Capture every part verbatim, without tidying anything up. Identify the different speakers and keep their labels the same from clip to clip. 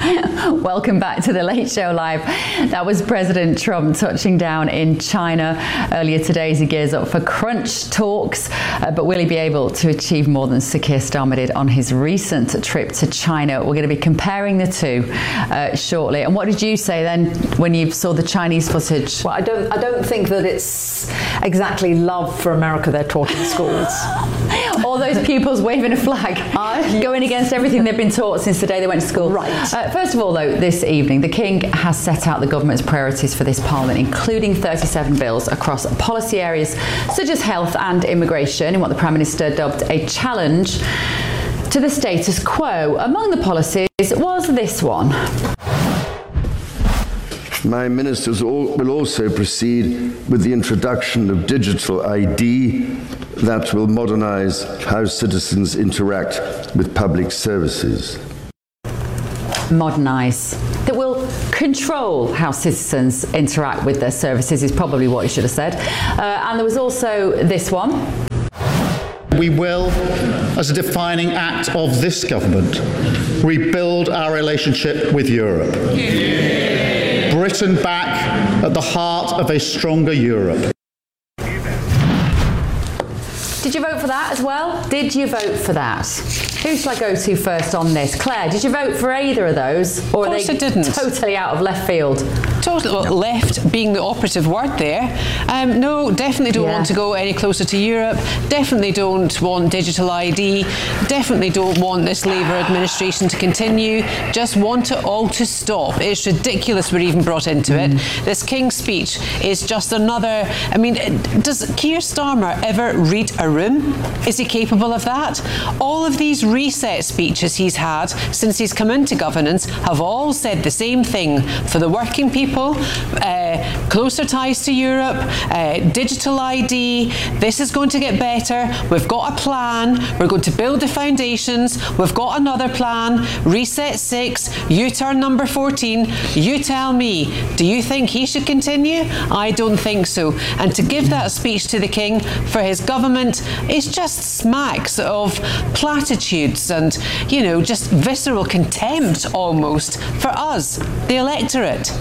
Speaker 1: Welcome back to the Late Show Live. That was President Trump touching down in China earlier today as he gears up for crunch talks. Uh, but will he be able to achieve more than Sir Keir Starmer did on his recent trip to China? We're going to be comparing the two uh, shortly. And what did you say then when you saw the Chinese footage?
Speaker 2: Well, I don't, I don't think that it's exactly love for America they're taught in schools.
Speaker 1: All those pupils waving a flag, uh, going against everything they've been taught since the day they went to school.
Speaker 2: Right.
Speaker 1: Uh, first of all, though, this evening, the King has set out the government's priorities for this Parliament, including thirty-seven bills across policy areas such as health and immigration, in what the Prime Minister dubbed a challenge to the status quo. Among the policies was this one.
Speaker 3: My ministers all, will also proceed with the introduction of digital I D that will modernise how citizens interact with public services.
Speaker 1: Modernise. That will control how citizens interact with their services is probably what he should have said. Uh, and there was also this one.
Speaker 4: We will, as a defining act of this government, rebuild our relationship with Europe. Yeah. Britain back at the heart of a stronger Europe.
Speaker 1: Did you vote for that as well? Did you vote for that? Who shall I go to first on this? Claire, did you vote for either of those? Or
Speaker 5: of course
Speaker 1: are they
Speaker 5: I didn't.
Speaker 1: Totally out of left field?
Speaker 5: Totally, well, left being the operative word there. Um, no, definitely don't
Speaker 1: yeah.
Speaker 5: want to go any closer to Europe. Definitely don't want digital I D. Definitely don't want this Labour administration to continue. Just want it all to stop. It's ridiculous we're even brought into mm. it. This King's speech is just another. I mean, does Keir Starmer ever read a room? Is he capable of that? All of these reset speeches he's had since he's come into governance have all said the same thing for the working people, uh, closer ties to Europe, uh, digital I D, this is going to get better, we've got a plan, we're going to build the foundations, we've got another plan, reset six, U-turn number fourteen, you tell me, do you think he should continue? I don't think so. And to give that speech to the King for his government, it's just smacks of platitudes and, you know, just visceral contempt almost for us, the electorate.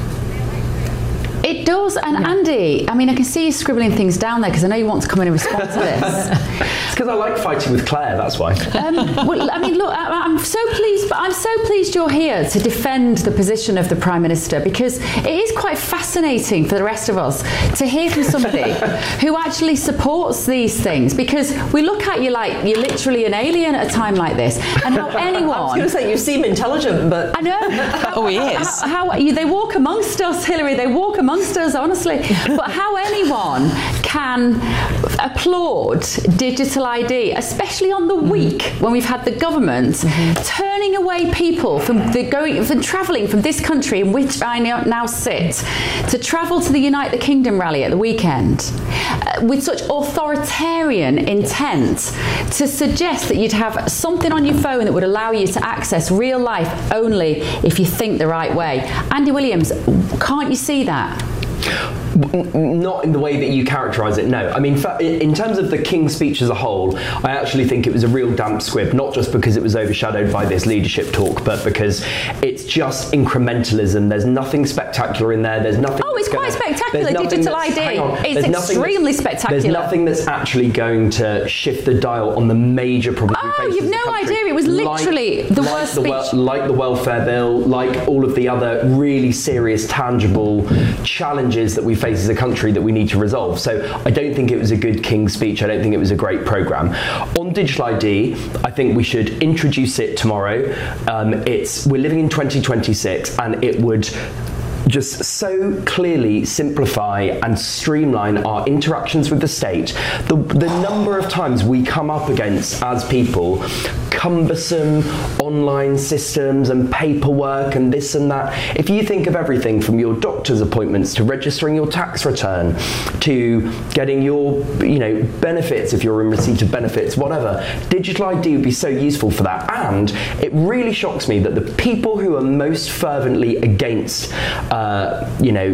Speaker 1: It does, and yeah. Andy, I mean, I can see you scribbling things down there because I know you want to come in and respond to this.
Speaker 6: It's because I like fighting with Claire, that's why. Um,
Speaker 1: well, I mean, look, I, I'm so pleased, but I'm so pleased you're here to defend the position of the Prime Minister, because it is quite fascinating for the rest of us to hear from somebody who actually supports these things, because we look at you like you're literally an alien at a time like this, and how anyone...
Speaker 2: I was going to say, you seem intelligent, but...
Speaker 1: I know. How,
Speaker 5: oh, he is.
Speaker 1: How, how you, they walk amongst us, Hillary, they walk amongst us, honestly. But how anyone can applaud digital I D, especially on the week when we've had the government mm-hmm. turning away people from the going from travelling from this country in which I now sit to travel to the Unite the Kingdom rally at the weekend uh, with such authoritarian intent to suggest that you'd have something on your phone that would allow you to access real life only if you think the right way. Andy Williams, can't you see that?
Speaker 6: Not in the way that you characterise it, no. I mean, in terms of the King's speech as a whole, I actually think it was a real damp squib, not just because it was overshadowed by this leadership talk, but because it's just incrementalism. There's nothing spectacular in there. There's nothing.
Speaker 1: Oh, it's quite
Speaker 6: gonna,
Speaker 1: spectacular, digital I D. It's extremely spectacular.
Speaker 6: There's nothing that's actually going to shift the dial on the major problems
Speaker 1: oh,
Speaker 6: we face.
Speaker 1: Oh, you've no idea. It was literally
Speaker 6: like,
Speaker 1: the
Speaker 6: like
Speaker 1: worst
Speaker 6: the,
Speaker 1: speech.
Speaker 6: Like the welfare bill, like all of the other really serious, tangible challenges that we face as a country that we need to resolve. So I don't think it was a good King's speech. I don't think it was a great programme. On digital I D, I think we should introduce it tomorrow. Um, it's we're living in twenty twenty-six, and it would just so clearly simplify and streamline our interactions with the state. The, the number of times we come up against, as people, cumbersome online systems and paperwork and this and that. If you think of everything from your doctor's appointments to registering your tax return to getting your, you know, benefits if you're in receipt of benefits, whatever, digital I D would be so useful for that. And it really shocks me that the people who are most fervently against Uh, you know,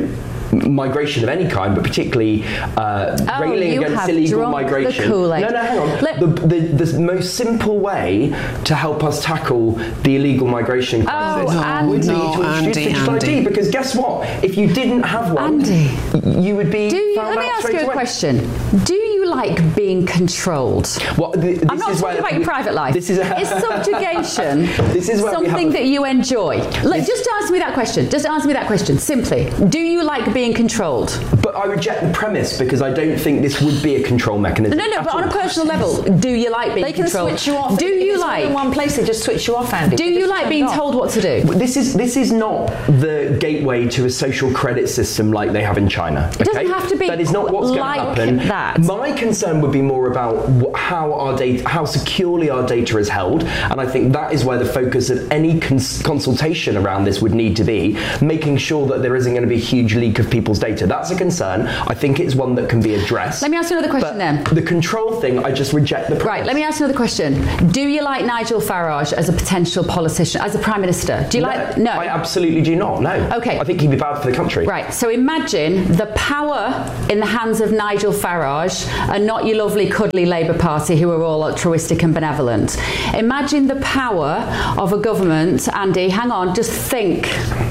Speaker 6: migration of any kind, but particularly uh,
Speaker 1: oh,
Speaker 6: railing
Speaker 1: you
Speaker 6: against
Speaker 1: have
Speaker 6: illegal
Speaker 1: drunk
Speaker 6: migration.
Speaker 1: The Kool-Aid.
Speaker 6: No, no, hang on.
Speaker 1: Let-
Speaker 6: the, the, the most simple way to help us tackle the illegal migration crisis
Speaker 1: Oh, Andy.
Speaker 6: would be
Speaker 5: No,
Speaker 6: to introduce
Speaker 5: Andy,
Speaker 6: digital
Speaker 5: Andy.
Speaker 6: I D. Because guess what? If you didn't have one,
Speaker 1: Andy.
Speaker 6: you would be
Speaker 1: Do you,
Speaker 6: found
Speaker 1: let me
Speaker 6: out
Speaker 1: ask
Speaker 6: straight
Speaker 1: you a
Speaker 6: away.
Speaker 1: question. Do you like being controlled?
Speaker 6: Well, th- this
Speaker 1: I'm not
Speaker 6: is
Speaker 1: talking
Speaker 6: where
Speaker 1: about your private life.
Speaker 6: This is
Speaker 1: is subjugation
Speaker 6: This is where we
Speaker 1: something
Speaker 6: have a-
Speaker 1: that you enjoy? Look,
Speaker 6: This-
Speaker 1: just answer me that question. Just answer me that question. Simply, do you like being controlled?
Speaker 6: But I reject the premise because I don't think this would be a control mechanism.
Speaker 1: No, no,
Speaker 6: at
Speaker 1: but on a
Speaker 6: all.
Speaker 1: personal level, do you like being
Speaker 2: They can
Speaker 1: controlled?
Speaker 2: switch you off.
Speaker 1: Do
Speaker 2: If
Speaker 1: you
Speaker 2: it's all
Speaker 1: like?
Speaker 2: in one place? They just switch you off, Andy.
Speaker 1: Do
Speaker 2: They
Speaker 1: you
Speaker 2: just
Speaker 1: like
Speaker 2: turn
Speaker 1: being
Speaker 2: it off.
Speaker 1: told what to do?
Speaker 6: This is this is not the gateway to a social credit system like they have in China.
Speaker 1: It doesn't
Speaker 6: okay?
Speaker 1: have to be
Speaker 6: That is not what's
Speaker 1: like
Speaker 6: going to happen.
Speaker 1: that.
Speaker 6: My concern would be more about wh- how our data, how securely our data is held, and I think that is where the focus of any cons- consultation around this would need to be, making sure that there isn't going to be a huge leak of people's data. That's a concern. I think it's one that can be addressed.
Speaker 1: Let me ask you another question
Speaker 6: But
Speaker 1: then.
Speaker 6: The control thing, I just reject the premise.
Speaker 1: Right, let me ask you another question. Do you like Nigel Farage as a potential politician, as a Prime Minister? Do you like... No.
Speaker 6: I absolutely do not, no.
Speaker 1: Okay.
Speaker 6: I think he'd be bad for the country.
Speaker 1: Right, so imagine the power in the hands of Nigel Farage and not your lovely cuddly Labour Party who are all altruistic and benevolent. Imagine the power of a government, Andy, hang on, just think.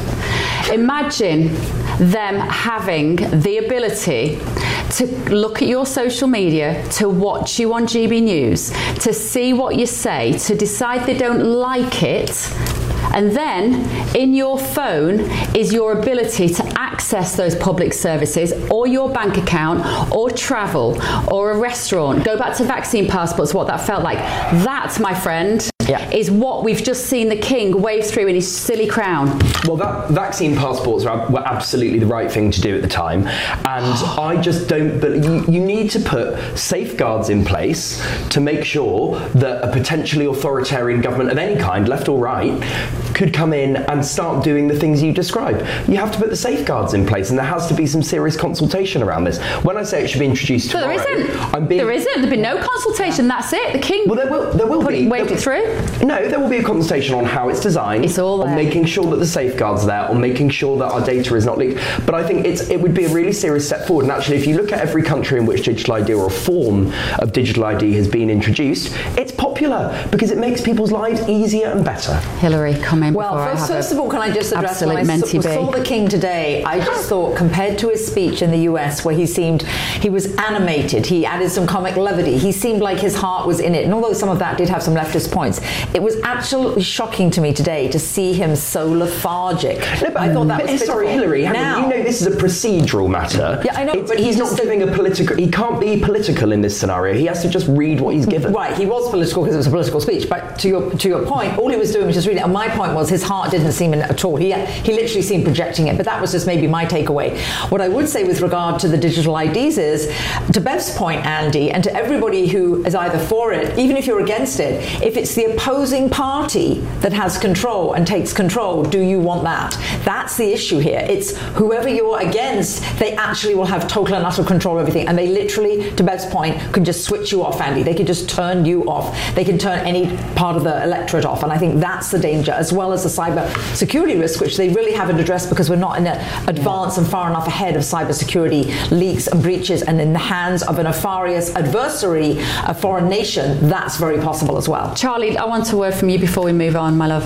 Speaker 1: Imagine them having the ability to look at your social media, to watch you on G B News, to see what you say, to decide they don't like it, and then in your phone is your ability to access those public services or your bank account or travel or a restaurant. Go back to vaccine passports, what that felt like. That, my friend,
Speaker 2: Yeah.
Speaker 1: is what we've just seen the king wave through in his silly crown.
Speaker 6: Well, that vaccine passports were, were absolutely the right thing to do at the time, and I just don't believe you, you need to put safeguards in place to make sure that a potentially authoritarian government of any kind, left or right, could come in and start doing the things you describe. You have to put the safeguards in place, and there has to be some serious consultation around this. When I say it should be introduced
Speaker 1: But
Speaker 6: tomorrow,
Speaker 1: there isn't.
Speaker 6: I'm being
Speaker 1: There isn't. There's been no consultation. That's it. The king
Speaker 6: Well, there will, there will
Speaker 1: put
Speaker 6: be.
Speaker 1: it, waved
Speaker 6: There-
Speaker 1: it through.
Speaker 6: No, there will be a consultation on how it's designed,
Speaker 1: It's all
Speaker 6: on
Speaker 1: there.
Speaker 6: making sure that the safeguards are there, on making sure that our data is not leaked. But I think it's it would be a really serious step forward. And actually, if you look at every country in which digital I D or a form of digital I D has been introduced, it's popular because it makes people's lives easier and better.
Speaker 1: Hillary, come in
Speaker 2: Well,
Speaker 1: before
Speaker 2: first,
Speaker 1: I have
Speaker 2: first
Speaker 1: a
Speaker 2: of all, can I just address
Speaker 1: absolute
Speaker 2: when I
Speaker 1: mentee
Speaker 2: saw,
Speaker 1: bee.
Speaker 2: saw the King today, I just thought, compared to his speech in the U S, where he seemed, he was animated, he added some comic levity, he seemed like his heart was in it, and although some of that did have some leftist points, it was absolutely shocking to me today to see him so lethargic.
Speaker 6: No, but,
Speaker 2: I thought that
Speaker 6: but
Speaker 2: was
Speaker 6: sorry,
Speaker 2: pitiful.
Speaker 6: Hillary, hang on,
Speaker 2: Now,
Speaker 6: you know this is a procedural matter.
Speaker 2: Yeah, I know,
Speaker 6: It's-
Speaker 2: but
Speaker 6: he's
Speaker 2: he
Speaker 6: not
Speaker 2: just-
Speaker 6: giving a political. He can't be political in this scenario. He has to just read what he's given.
Speaker 2: Right, he was political because it was a political speech. But to your to your point, all he was doing was just reading it. And my point was his heart didn't seem in it at all. He he literally seemed projecting it. But that was just maybe my takeaway. What I would say with regard to the digital I Ds is, to Bev's point, Andy, and to everybody who is either for it, even if you're against it, if it's the opposing party that has control and takes control, do you want that? That's the issue here. It's whoever you're against, they actually will have total and utter control of everything. And they literally, to Bev's point, can just switch you off, Andy. They can just turn you off. They can turn any part of the electorate off. And I think that's the danger, as well as the cyber security risk, which they really haven't addressed because we're not in a advanced and far enough ahead of cyber security leaks and breaches, and in the hands of a nefarious adversary, a foreign nation, that's very possible as well.
Speaker 1: Charlie, I want a word from you before we move on, my love.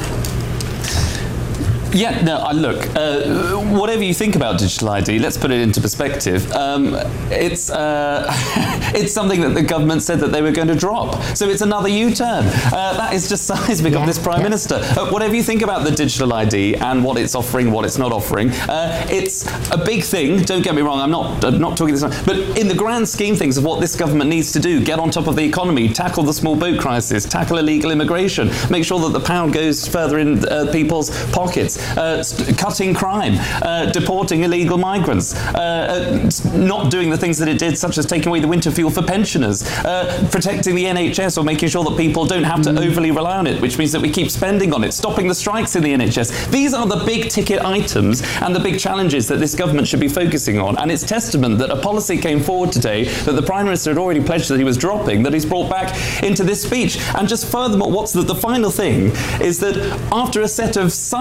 Speaker 7: Yeah, no, I look, uh, whatever you think about digital I D, let's put it into perspective. Um, it's uh, it's something that the government said that they were going to drop. So it's another U-turn. Uh, that is just seismic
Speaker 1: Yeah,
Speaker 7: of this Prime
Speaker 1: yeah.
Speaker 7: Minister. Uh, whatever you think about the digital I D and what it's offering, what it's not offering, uh, it's a big thing. Don't get me wrong, I'm not I'm not talking this, but in the grand scheme things of what this government needs to do, get on top of the economy, tackle the small boat crisis, tackle illegal immigration, make sure that the pound goes further in uh, people's pockets. Uh, cutting crime, uh, deporting illegal migrants, uh, uh, not doing the things that it did, such as taking away the winter fuel for pensioners, uh, protecting the N H S or making sure that people don't have to mm. overly rely on it, which means that we keep spending on it, stopping the strikes in the N H S. These are the big ticket items and the big challenges that this government should be focusing on. And it's testament that a policy came forward today that the Prime Minister had already pledged that he was dropping, that he's brought back into this speech. And just furthermore, what's the, the final thing is that after a set of seismic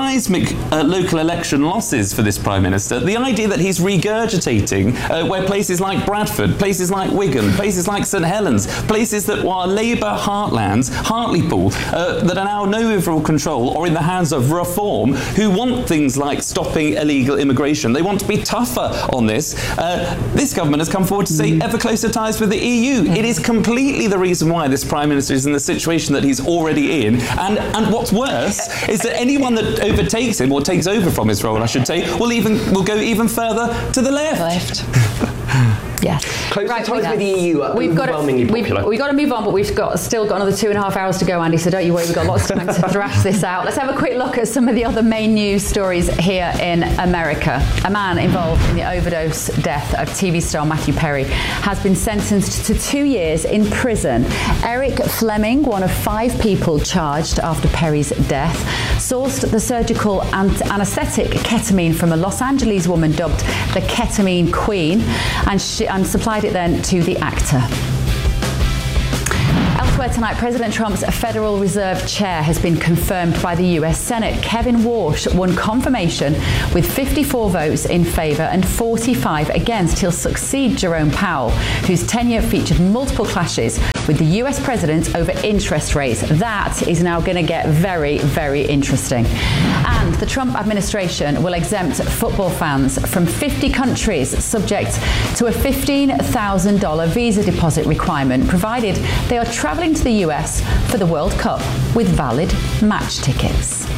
Speaker 7: big uh, local election losses for this Prime Minister. The idea that he's regurgitating uh, where places like Bradford, places like Wigan, places like St Helens, places that were Labour heartlands, Hartlepool, uh, that are now no overall control or in the hands of Reform, who want things like stopping illegal immigration. They want to be tougher on this. Uh, this government has come forward to say ever closer ties with the E U. It is completely the reason why this Prime Minister is in the situation that he's already in. And, and what's worse is that anyone that overtakes him, or takes over from his role, I should say, will even will go even further to the left.
Speaker 5: Left.
Speaker 1: Yes.
Speaker 6: Closer
Speaker 1: Right,
Speaker 6: ties
Speaker 1: we-
Speaker 6: with the E U are
Speaker 1: We've got, to,
Speaker 6: overwhelmingly
Speaker 1: we've,
Speaker 6: popular.
Speaker 1: we've got to move on, but we've got still got another two and a half hours to go, Andy, so don't you worry, we've got lots of time to thrash this out. Let's have a quick look at some of the other main news stories here in America. A man involved in the overdose death of T V star Matthew Perry has been sentenced to two years in prison. Eric Fleming, one of five people charged after Perry's death, sourced the surgical and anaesthetic ketamine from a Los Angeles woman dubbed the Ketamine Queen, and, she, and supplied it then to the actor. Elsewhere tonight, President Trump's Federal Reserve Chair has been confirmed by the U S Senate. Kevin Warsh won confirmation with fifty-four votes in favour and forty-five against. He'll succeed Jerome Powell, whose tenure featured multiple clashes with the U S president over interest rates. That is now going to get very, very interesting. And the Trump administration will exempt football fans from fifty countries subject to a fifteen thousand dollars visa deposit requirement, provided they are travelling to the U S for the World Cup with valid match tickets.